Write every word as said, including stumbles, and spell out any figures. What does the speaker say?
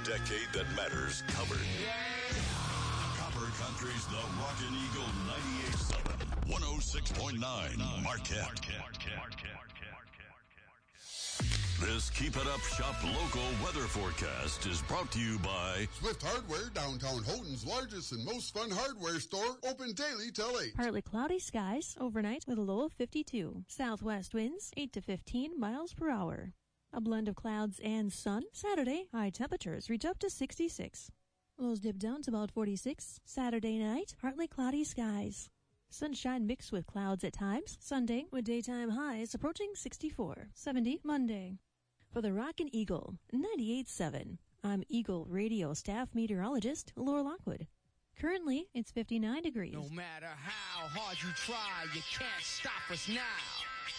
decade that matters covered. Copper Country's The Rockin' Eagle ninety-eight point seven, one oh six point nine Marquette. This Keep It Up Shop local weather forecast is brought to you by Swift Hardware, downtown Houghton's largest and most fun hardware store, open daily till eight. Partly cloudy skies overnight with a low of fifty-two. Southwest winds eight to fifteen miles per hour. A blend of clouds and sun. Saturday, high temperatures reach up to sixty-six. Lows dip down to about forty-six. Saturday night, partly cloudy skies. Sunshine mixed with clouds at times. Sunday, with daytime highs approaching sixty-four. seventy Monday. For the Rockin' Eagle ninety-eight point seven, I'm Eagle Radio staff meteorologist Laura Lockwood. Currently, it's fifty-nine degrees. No matter how hard you try, you can't stop us now.